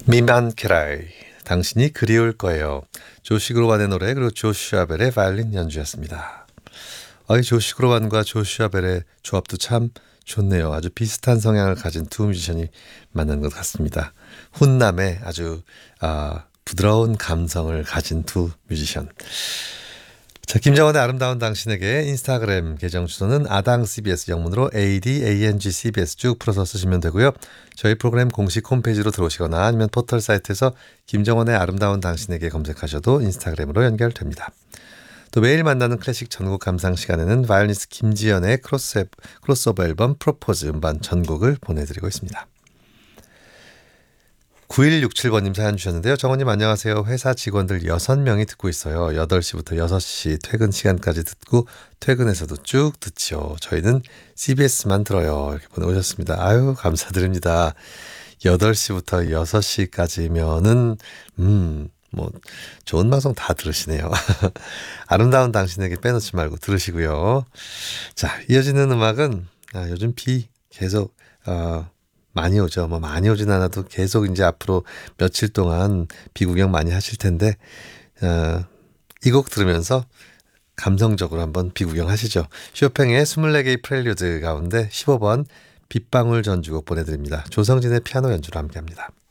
미만케라이 당신이 그리울 거예요. 조시 그로반의 노래 그리고 조슈아 벨의 바이올린 연주였습니다. 조시 그로반과 조슈아 벨의 조합도 참 좋네요. 아주 비슷한 성향을 가진 두 뮤지션이 만난 것 같습니다. 훈남의 아주 부드러운 감성을 가진 두 뮤지션. 자, 김정원의 아름다운 당신에게 인스타그램 계정 주소는 아당 CBS 영문으로 ADANG CBS 쭉 풀어서 쓰시면 되고요. 저희 프로그램 공식 홈페이지로 들어오시거나 아니면 포털 사이트에서 김정원의 아름다운 당신에게 검색하셔도 인스타그램으로 연결됩니다. 또 매일 만나는 클래식 전곡 감상 시간에는 바이올리니스트 김지연의 크로스오버 앨범 프로포즈 음반 전곡을 보내드리고 있습니다. 9167번님 사연 주셨는데요. 정원님 안녕하세요. 회사 직원들 6명이 듣고 있어요. 8시부터 6시 퇴근 시간까지 듣고 퇴근해서도 쭉 듣죠. 저희는 CBS만 들어요. 이렇게 보내오셨습니다. 아유 감사드립니다. 8시부터 6시까지면은 뭐 좋은 방송 다 들으시네요. 아름다운 당신에게 빼놓지 말고 들으시고요. 자, 이어지는 음악은 요즘 비 계속 많이 오죠. 뭐 많이 오진 않아도 계속 이제 앞으로 며칠 동안 비 구경 많이 하실 텐데 이 곡 들으면서 감성적으로 한번 비 구경하시죠. 쇼팽의 24개의 프렐류드 가운데 15번 빗방울 전주곡 보내드립니다. 조성진의 피아노 연주로 함께합니다.